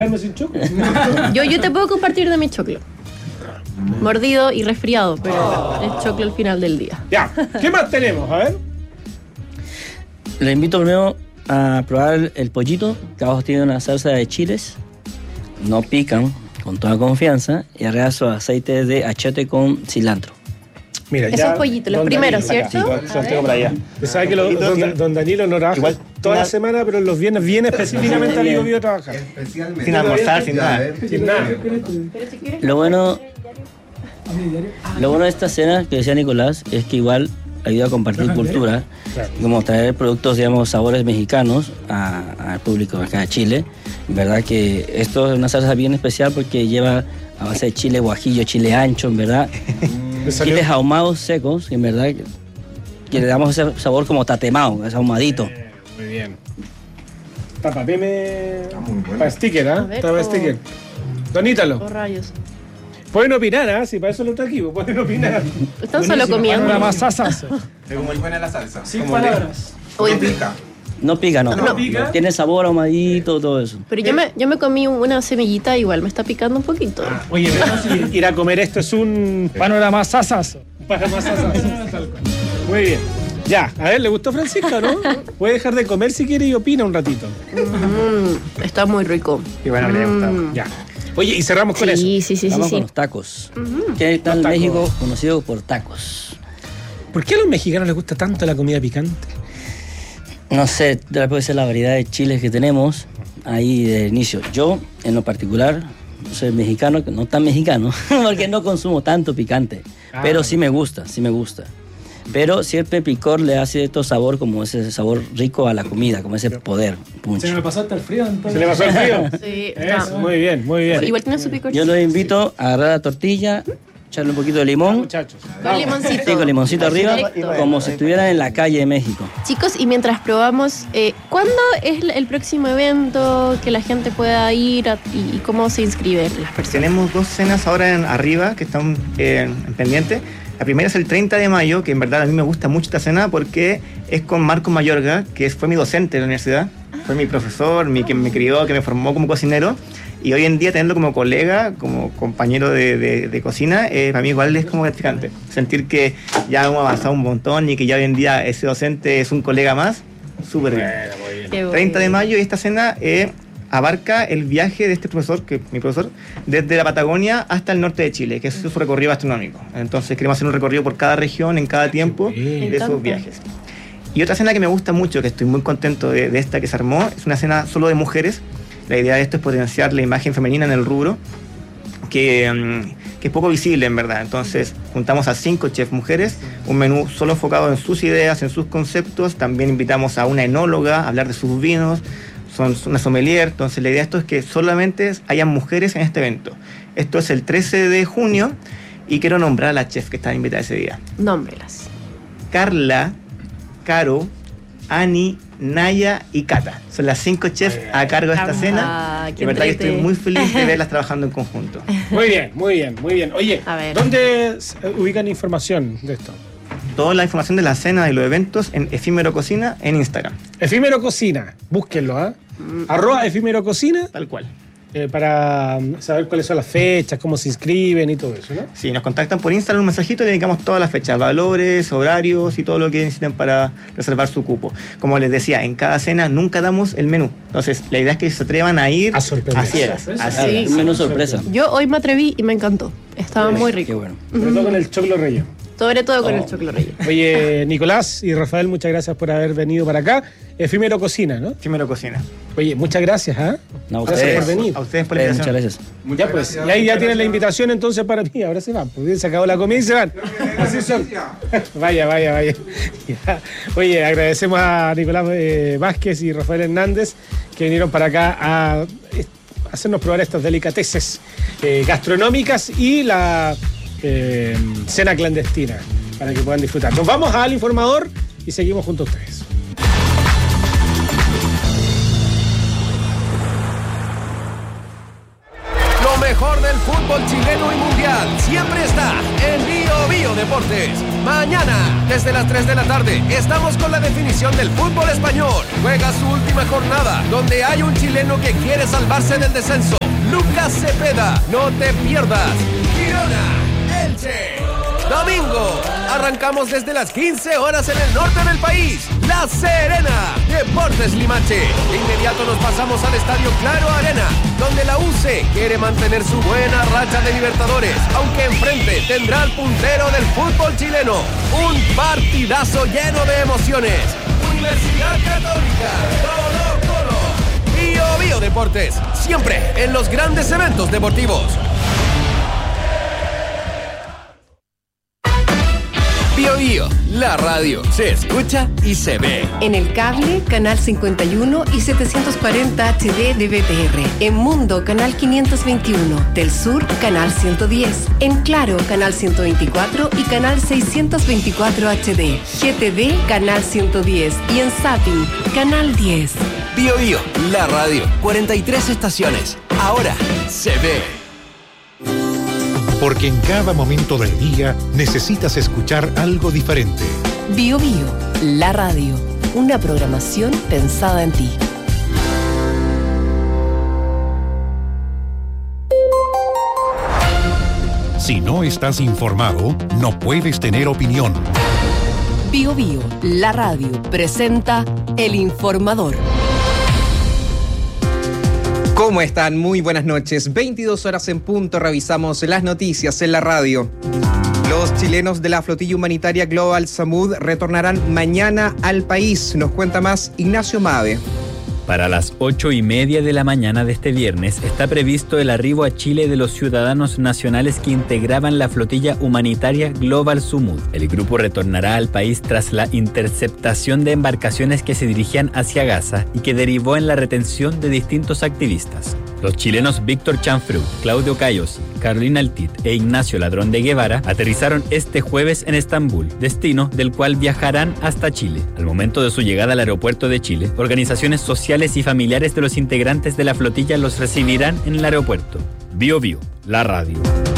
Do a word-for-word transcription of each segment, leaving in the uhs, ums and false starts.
sin choclo. yo, yo te puedo compartir de mi choclo. Mordido y resfriado, pero oh. es choclo al final del día. Ya, ¿qué más tenemos? A ver. Le invito primero a probar el pollito, que abajo tiene una salsa de chiles. No pican, con toda confianza. Y arriba su aceite de achiote con cilantro. Mira, esos ya pollitos, los primeros, ¿cierto? Sí, los tengo para allá. Usted sabe que lo, don, don Danilo no trabaja igual, toda la semana, pero los viernes viene específicamente a Vigo Vigo a trabajar. Sin almorzar, sin nada. Sin nada. Lo bueno, lo bueno de esta cena, que decía Nicolás, es que igual ayuda a compartir cultura, claro. Como traer productos, digamos, sabores mexicanos al público acá de Chile. En verdad que esto es una salsa bien especial porque lleva a base de chile guajillo, chile ancho, en verdad. Chiles ahumados secos, que en verdad que, que le damos ese sabor como tatemado, ese ahumadito. Eh, muy bien. Tapa, peme para sticker, ¿ah? ¿eh? Para sticker. Donítalo. Oh, rayos. Pueden opinar, ¿ah? ¿eh? Si para eso lo está aquí, pueden opinar. Están solo comiendo. Una más salsa. Es como el buena la salsa. Sin palabras. No pica. No pica, no. ¿No pica? Tiene sabor ahumadito, todo eso. Pero yo me, yo me comí una semillita, igual me está picando un poquito. Ah, oye, pero ir a comer esto es un panorama sasazo. Panorama sasazo. Muy bien. Ya, a ver, ¿le gustó Francisca, no? Puede dejar de comer si quiere y opina un ratito. Mm, está muy rico. Y bueno, mm. le ha gustado. Ya. Oye, y cerramos con sí, eso. Sí, sí, sí. Vamos sí, con sí. los tacos. Uh-huh. Que está en tacos. México conocido por tacos. ¿Por qué a los mexicanos les gusta tanto la comida picante? No sé, puede ser la variedad de chiles que tenemos ahí de inicio. Yo, en lo particular, soy mexicano, no tan mexicano, porque no consumo tanto picante. Ah, pero sí me gusta, sí me gusta. Pero siempre el picor le hace estos sabor, como ese sabor rico a la comida, como ese poder. Punch. Se me pasó hasta el frío, entonces. ¿Se le pasó el frío? Sí, Eso, muy bien, muy bien. Igual tiene su picor. Yo los invito a agarrar la tortilla, echarle un poquito de limón. Muchachos. Con limoncito. Sí, con limoncito arriba, Directo. como si estuvieran en la calle de México. Chicos, y mientras probamos, eh, ¿cuándo es el próximo evento que la gente pueda ir a, y, y cómo se inscriben las personas? Tenemos dos cenas ahora en arriba que están eh, en pendiente. La primera es el treinta de mayo, que en verdad a mí me gusta mucho esta cena porque es con Marco Mayorga, que fue mi docente de la universidad, fue mi profesor, mi, que me crió, que me formó como cocinero. Y hoy en día tenerlo como colega, como compañero de, de, de cocina, eh, para mí igual es como gratificante. Sentir que ya hemos avanzado un montón y que ya hoy en día ese docente es un colega más, súper bien. Bueno, muy bien. Qué bueno. treinta de mayo, y esta cena eh, abarca el viaje de este profesor, que mi profesor, desde la Patagonia hasta el norte de Chile, que es su recorrido gastronómico. Entonces queremos hacer un recorrido por cada región, en cada tiempo de esos viajes. Y otra cena que me gusta mucho, que estoy muy contento de, de esta que se armó, es una cena solo de mujeres. La idea de esto es potenciar la imagen femenina en el rubro, que, um, que es poco visible en verdad. Entonces juntamos a cinco chefs mujeres, un menú solo enfocado en sus ideas, en sus conceptos. También invitamos a una enóloga a hablar de sus vinos, son una sommelier. Entonces la idea de esto es que solamente hayan mujeres en este evento. Esto es el trece de junio y quiero nombrar a las chefs que están invitadas ese día. Nómbrelas. Carla, Caro, Ani, Naya y Cata. Son las cinco chefs a cargo de esta Ah, cena. qué De verdad que entrete. estoy muy feliz de verlas trabajando en conjunto. Muy bien, muy bien, muy bien. Oye, A ver. ¿dónde ubican información de esto? Toda la información de la cena y los eventos en Efímero Cocina en Instagram. Efímero Cocina, búsquenlo, ¿ah? ¿eh? Arroba Efímero Cocina, Tal cual. eh, para saber cuáles son las fechas, cómo se inscriben y todo eso, ¿no? Si nos contactan por Instagram, un mensajito, le dedicamos todas las fechas, valores, horarios y todo lo que necesiten para reservar su cupo. Como les decía, en cada cena nunca damos el menú. Entonces, la idea es que se atrevan a ir A sorprender. a ciegas. Sorpresa. A Ah, ciegas. un menú sorpresa. Yo hoy me atreví y me encantó. Estaba muy Qué rico. bueno. Sobre todo con el choclo relleno. Sobre todo con Oh. el choclo relleno. Oye, Nicolás y Rafael, muchas gracias por haber venido para acá. Efímero Cocina, ¿no? Efímero Cocina. Oye, muchas gracias, ¿ah? No, Gracias ustedes. por venir. A ustedes por la Eh, invitación. muchas gracias. Ya pues, y ahí ya tienen la invitación entonces para mí. Ahora se van, porque se acabó la comida y se van. Así son. Vaya, vaya, vaya. Ya. Oye, agradecemos a Nicolás eh, Vázquez y Rafael Hernández que vinieron para acá a eh, hacernos probar estas delicateces eh, gastronómicas y la eh, cena clandestina para que puedan disfrutar. Nos vamos al informador y seguimos junto a ustedes. Lo mejor del fútbol chileno y mundial siempre está en Bio Bio Deportes. Mañana, desde las tres de la tarde, estamos con la definición del fútbol español. Juega su última jornada, donde hay un chileno que quiere salvarse del descenso. Lucas Cepeda, no te pierdas. Girona, Elche. Domingo, arrancamos desde las quince horas en el norte del país. La Serena, Deportes Limache. De inmediato nos pasamos al Estadio Claro Arena, donde la U C quiere mantener su buena racha de Libertadores, aunque enfrente tendrá al puntero del fútbol chileno. Un partidazo lleno de emociones. Universidad Católica, Colo Colo. Bio Bio Deportes, siempre en los grandes eventos deportivos. Bio Bio, la radio se escucha y se ve. En el cable, canal cincuenta y uno y setecientos cuarenta H D de B T R. En Mundo, canal quinientos veintiuno. Del Sur, canal ciento diez. En Claro, canal ciento veinticuatro y canal seiscientos veinticuatro H D. G T D, canal ciento diez. Y en Zapping, canal diez. Bio Bio, la radio, cuarenta y tres estaciones. Ahora se ve. Porque en cada momento del día necesitas escuchar algo diferente. Bio Bio, la radio. Una programación pensada en ti. Si no estás informado, no puedes tener opinión. Bio Bio, la radio, presenta El Informador. ¿Cómo están? Muy buenas noches. veintidós horas en punto, revisamos las noticias en la radio. Los chilenos de la flotilla humanitaria Global Samud retornarán mañana al país. Nos cuenta más Ignacio Mave. Para las ocho y media de la mañana de este viernes está previsto el arribo a Chile de los ciudadanos nacionales que integraban la flotilla humanitaria Global Samud. El grupo retornará al país tras la interceptación de embarcaciones que se dirigían hacia Gaza y que derivó en la retención de distintos activistas. Los chilenos Víctor Chanfreu, Claudio Cayosi, Carolina Altit e Ignacio Ladrón de Guevara aterrizaron este jueves en Estambul, destino del cual viajarán hasta Chile. Al momento de su llegada al aeropuerto de Chile, organizaciones sociales y familiares de los integrantes de la flotilla los recibirán en el aeropuerto. Bio Bio, la radio.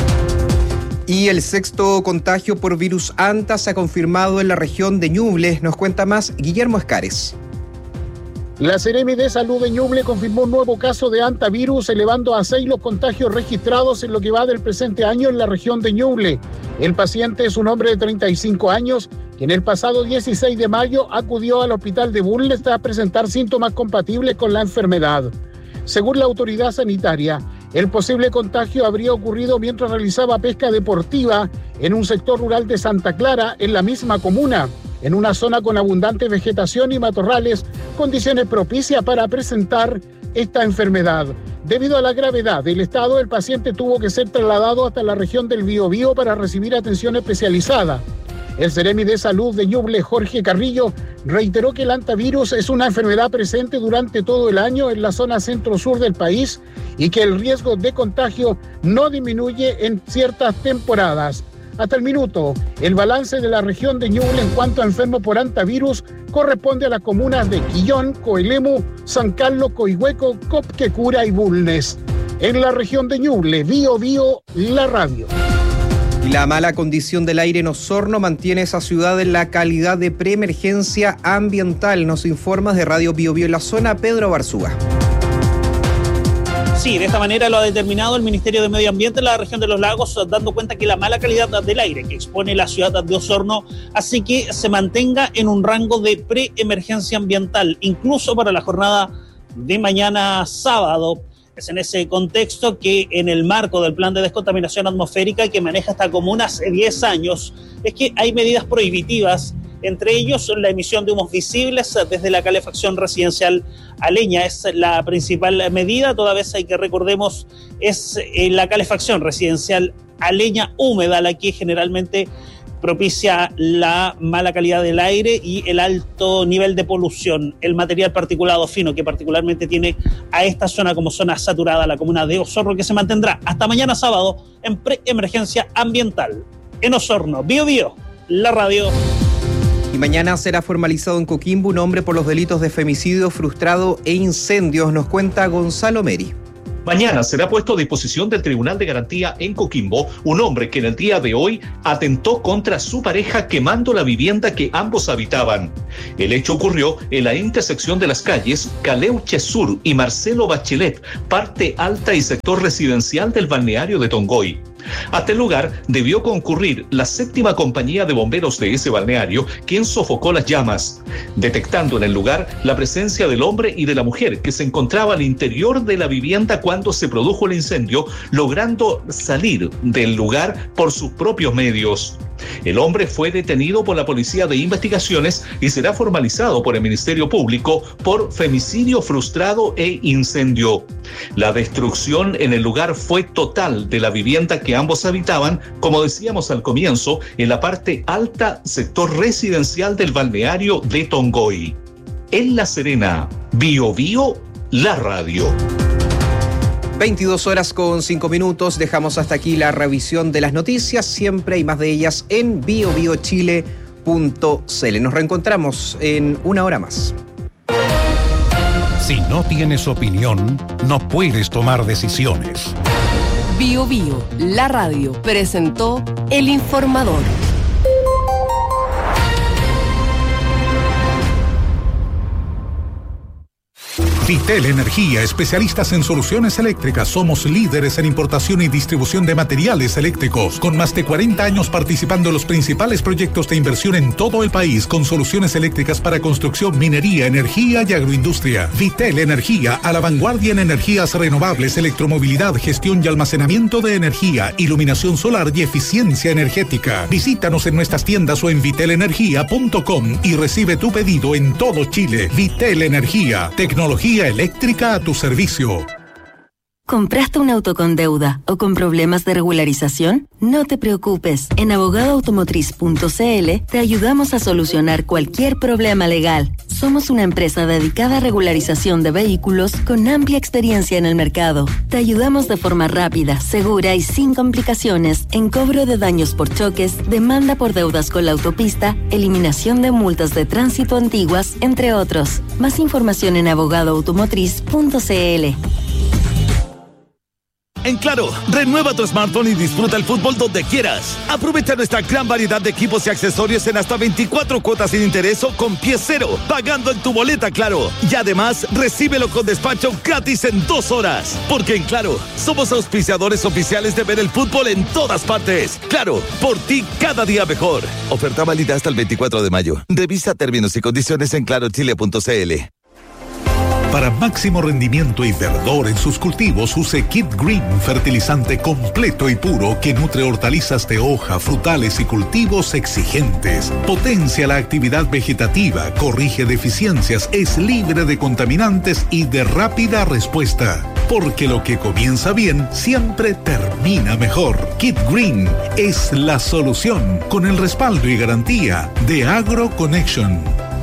Y el sexto contagio por virus ANTA se ha confirmado en la región de Ñuble. Nos cuenta más Guillermo Escares. La Seremi de Salud de Ñuble confirmó un nuevo caso de antivirus, elevando a seis los contagios registrados en lo que va del presente año en la región de Ñuble. El paciente es un hombre de treinta y cinco años, que en el pasado dieciséis de mayo acudió al hospital de Bulnes tras presentar síntomas compatibles con la enfermedad. Según la autoridad sanitaria, el posible contagio habría ocurrido mientras realizaba pesca deportiva en un sector rural de Santa Clara, en la misma comuna, en una zona con abundante vegetación y matorrales, condiciones propicias para presentar esta enfermedad. Debido a la gravedad del estado, el paciente tuvo que ser trasladado hasta la región del Biobío para recibir atención especializada. El Seremi de Salud de Ñuble, Jorge Carrillo, reiteró que el antivirus es una enfermedad presente durante todo el año en la zona centro-sur del país y que el riesgo de contagio no disminuye en ciertas temporadas. Hasta el minuto, el balance de la región de Ñuble en cuanto a enfermos por antivirus corresponde a las comunas de Quillón, Coelemu, San Carlos, Coihueco, Copquecura y Bulnes. En la región de Ñuble, Bio Bio, la radio. La mala condición del aire en Osorno mantiene esa ciudad en la calidad de preemergencia ambiental. Nos informa de Radio Bio Bio en la zona Pedro Barzúa. Sí, de esta manera lo ha determinado el Ministerio de Medio Ambiente en la región de los lagos, dando cuenta que la mala calidad del aire que expone la ciudad de Osorno hace que se mantenga en un rango de preemergencia ambiental, incluso para la jornada de mañana sábado. Es en ese contexto que, en el marco del plan de descontaminación atmosférica que maneja esta comuna hace diez años, es que hay medidas prohibitivas, entre ellos la emisión de humos visibles desde la calefacción residencial a leña. Es la principal medida, toda vez hay que recordemos es la calefacción residencial a leña húmeda la que generalmente propicia la mala calidad del aire y el alto nivel de polución. El material particulado fino que particularmente tiene a esta zona como zona saturada, la comuna de Osorno, que se mantendrá hasta mañana sábado en preemergencia ambiental. En Osorno, Bio Bio, la radio. Y mañana será formalizado en Coquimbo un hombre por los delitos de femicidio frustrado e incendios. Nos cuenta Gonzalo Meri. Mañana será puesto a disposición del Tribunal de Garantía en Coquimbo un hombre que en el día de hoy atentó contra su pareja quemando la vivienda que ambos habitaban. El hecho ocurrió en la intersección de las calles Caleuche Sur y Marcelo Bachelet, parte alta y sector residencial del balneario de Tongoy. Hasta el lugar debió concurrir la séptima compañía de bomberos de ese balneario, quien sofocó las llamas, detectando en el lugar la presencia del hombre y de la mujer que se encontraba al interior de la vivienda cuando se produjo el incendio, logrando salir del lugar por sus propios medios. El hombre fue detenido por la Policía de Investigaciones y será formalizado por el Ministerio Público por femicidio frustrado e incendio. La destrucción en el lugar fue total de la vivienda que ambos habitaban, como decíamos al comienzo, en la parte alta sector residencial del balneario de Tongoy. En La Serena, Bio Bio, la radio. veintidós horas con cinco minutos, dejamos hasta aquí la revisión de las noticias, siempre hay más de ellas en bio bio chile punto c l. Nos reencontramos en una hora más. Si no tienes opinión, no puedes tomar decisiones. Bio Bio, la radio, presentó El Informador. Vitel Energía, especialistas en soluciones eléctricas. Somos líderes en importación y distribución de materiales eléctricos, con más de cuarenta años participando en los principales proyectos de inversión en todo el país, con soluciones eléctricas para construcción, minería, energía y agroindustria. Vitel Energía, a la vanguardia en energías renovables, electromovilidad, gestión y almacenamiento de energía, iluminación solar y eficiencia energética. Visítanos en nuestras tiendas o en vitel energía punto com y recibe tu pedido en todo Chile. Vitel Energía, tecnología eléctrica a tu servicio. ¿Compraste un auto con deuda o con problemas de regularización? No te preocupes. En abogado automotriz punto c l te ayudamos a solucionar cualquier problema legal. Somos una empresa dedicada a regularización de vehículos con amplia experiencia en el mercado. Te ayudamos de forma rápida, segura y sin complicaciones en cobro de daños por choques, demanda por deudas con la autopista, eliminación de multas de tránsito antiguas, entre otros. Más información en abogado automotriz punto c l. En Claro, renueva tu smartphone y disfruta el fútbol donde quieras. Aprovecha nuestra gran variedad de equipos y accesorios en hasta veinticuatro cuotas sin interés o con pie cero, pagando en tu boleta Claro. Y además, recíbelo con despacho gratis en dos horas. Porque en Claro, somos auspiciadores oficiales de ver el fútbol en todas partes. Claro, por ti cada día mejor. Oferta válida hasta el veinticuatro de mayo. Revisa términos y condiciones en claro chile punto c l. Para máximo rendimiento y verdor en sus cultivos, use Kid Green, fertilizante completo y puro que nutre hortalizas de hoja, frutales y cultivos exigentes. Potencia la actividad vegetativa, corrige deficiencias, es libre de contaminantes y de rápida respuesta. Porque lo que comienza bien siempre termina mejor. Kid Green es la solución, con el respaldo y garantía de Agro Connection.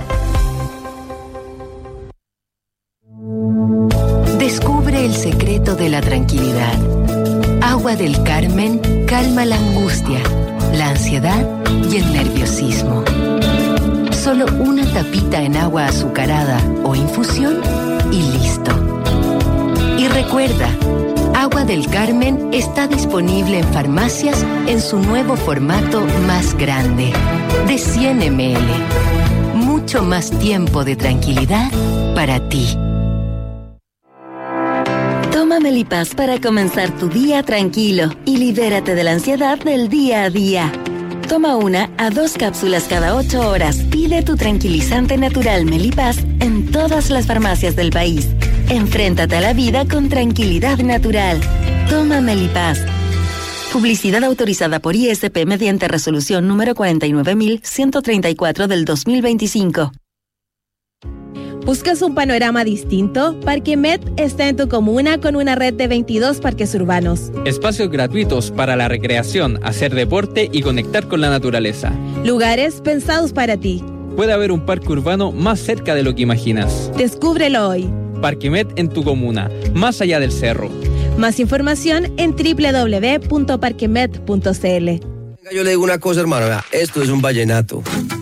Descubre el secreto de la tranquilidad. Agua del Carmen calma la angustia, la ansiedad y el nerviosismo. Solo una tapita en agua azucarada o infusión y listo. Y recuerda, Agua del Carmen está disponible en farmacias en su nuevo formato más grande, de cien mililitros. Mucho más tiempo de tranquilidad para ti. Toma Melipaz para comenzar tu día tranquilo y libérate de la ansiedad del día a día. Toma una a dos cápsulas cada ocho horas. Pide tu tranquilizante natural Melipaz en todas las farmacias del país. Enfréntate a la vida con tranquilidad natural. Toma Melipaz. Publicidad autorizada por I S P mediante resolución número cuarenta y nueve mil ciento treinta y cuatro del dos mil veinticinco. ¿Buscas un panorama distinto? Parquemet está en tu comuna con una red de veintidós parques urbanos. Espacios gratuitos para la recreación, hacer deporte y conectar con la naturaleza. Lugares pensados para ti. Puede haber un parque urbano más cerca de lo que imaginas. Descúbrelo hoy. Parquemet en tu comuna, más allá del cerro. Más información en doble u doble u doble u punto parquemet punto c l. Yo le digo una cosa, hermano, esto es un vallenato.